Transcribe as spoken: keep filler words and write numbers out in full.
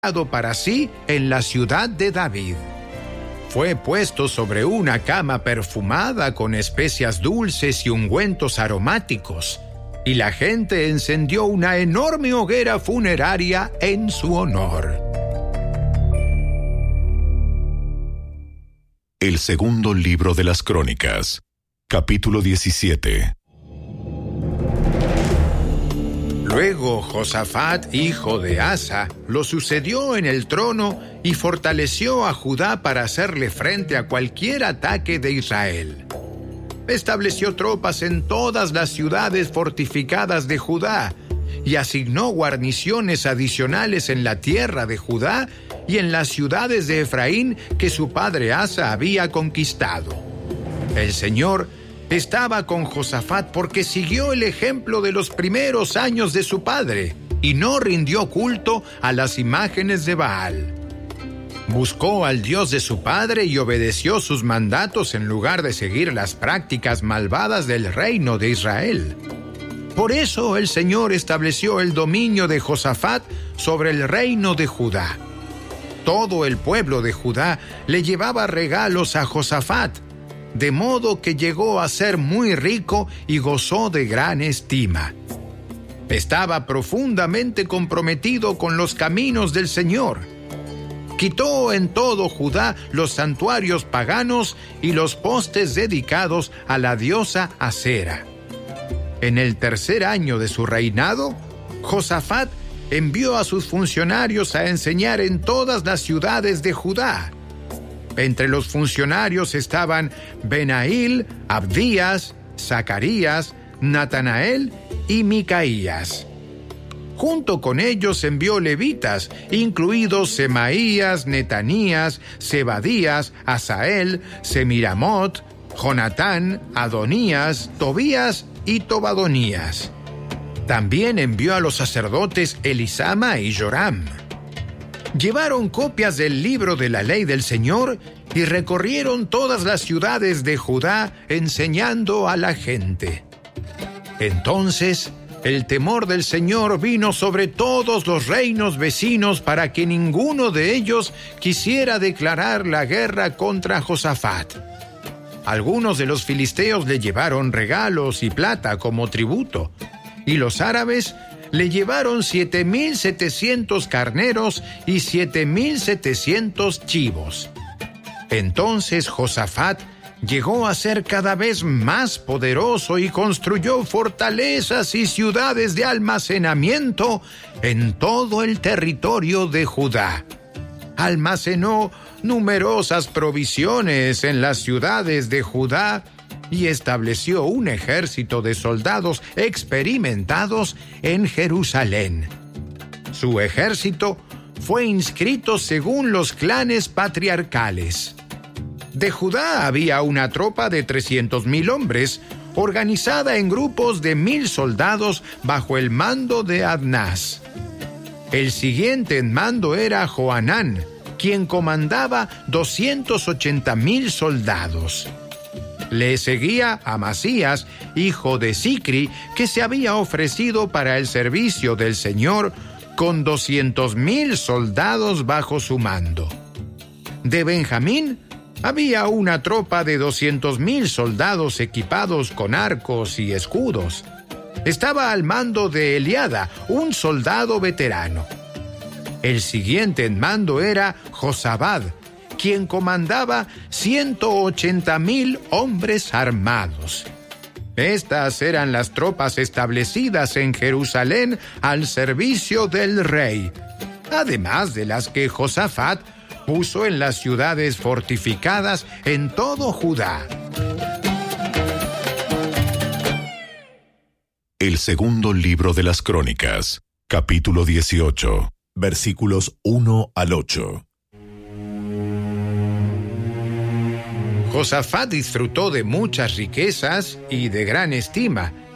para sí en la ciudad de David. Fue puesto sobre una cama perfumada con especias dulces y ungüentos aromáticos, y la gente encendió una enorme hoguera funeraria en su honor. El segundo libro de las Crónicas, capítulo diecisiete. Luego Josafat, hijo de Asa, lo sucedió en el trono y fortaleció a Judá para hacerle frente a cualquier ataque de Israel. Estableció tropas en todas las ciudades fortificadas de Judá y asignó guarniciones adicionales en la tierra de Judá y en las ciudades de Efraín que su padre Asa había conquistado. El Señor estaba con Josafat porque siguió el ejemplo de los primeros años de su padre y no rindió culto a las imágenes de Baal. Buscó al Dios de su padre y obedeció sus mandatos en lugar de seguir las prácticas malvadas del reino de Israel. Por eso el Señor estableció el dominio de Josafat sobre el reino de Judá. Todo el pueblo de Judá le llevaba regalos a Josafat, de modo que llegó a ser muy rico y gozó de gran estima. Estaba profundamente comprometido con los caminos del Señor. Quitó en todo Judá los santuarios paganos y los postes dedicados a la diosa Acera. En el tercer año de su reinado, Josafat envió a sus funcionarios a enseñar en todas las ciudades de Judá. Entre los funcionarios estaban Benail, Abdías, Zacarías, Natanael y Micaías. Junto con ellos envió levitas, incluidos Semaías, Netanías, Zebadías, Asael, Semiramot, Jonatán, Adonías, Tobías y Tobadonías. También envió a los sacerdotes Elisama y Joram. Llevaron copias del libro de la ley del Señor y recorrieron todas las ciudades de Judá enseñando a la gente. Entonces, el temor del Señor vino sobre todos los reinos vecinos para que ninguno de ellos quisiera declarar la guerra contra Josafat. Algunos de los filisteos le llevaron regalos y plata como tributo, y los árabes le llevaron siete mil setecientos carneros y siete mil setecientos chivos. Entonces Josafat llegó a ser cada vez más poderoso y construyó fortalezas y ciudades de almacenamiento en todo el territorio de Judá. Almacenó numerosas provisiones en las ciudades de Judá y estableció un ejército de soldados experimentados en Jerusalén. Su ejército fue inscrito según los clanes patriarcales. De Judá había una tropa de trescientos mil hombres, organizada en grupos de mil soldados bajo el mando de Adnás. El siguiente en mando era Johanán, quien comandaba doscientos ochenta mil soldados. Le seguía Amasías, hijo de Sicri, que se había ofrecido para el servicio del Señor con doscientos mil soldados bajo su mando. De Benjamín había una tropa de doscientos mil soldados equipados con arcos y escudos. Estaba al mando de Eliada, un soldado veterano. El siguiente en mando era Josabad, quien comandaba ciento ochenta mil hombres armados. Estas eran las tropas establecidas en Jerusalén al servicio del rey, además de las que Josafat puso en las ciudades fortificadas en todo Judá. El segundo libro de las Crónicas, capítulo dieciocho, versículos uno al ocho. Josafat disfrutó de muchas riquezas y de gran estima,